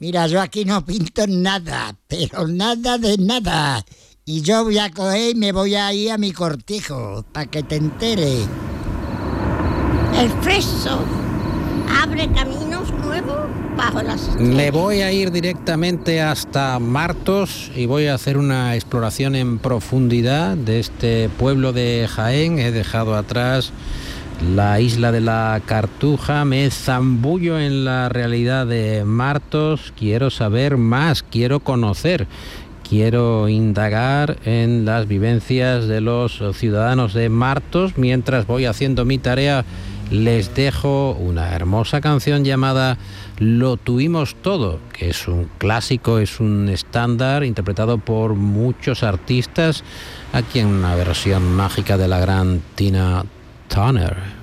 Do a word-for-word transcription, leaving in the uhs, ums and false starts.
Mira, yo aquí no pinto nada, pero nada de nada. Y yo voy a coger y me voy a ir a mi cortijo, para que te enteres. El Freso abre caminos nuevos bajo las estrellas. Me voy a ir directamente hasta Martos y voy a hacer una exploración en profundidad de este pueblo de Jaén. He dejado atrás la isla de la Cartuja, me zambullo en la realidad de Martos. Quiero saber más, quiero conocer, quiero indagar en las vivencias de los ciudadanos de Martos. Mientras voy haciendo mi tarea, les dejo una hermosa canción llamada Lo tuvimos todo, que es un clásico, es un estándar interpretado por muchos artistas, aquí en una versión mágica de la gran Tina Turner.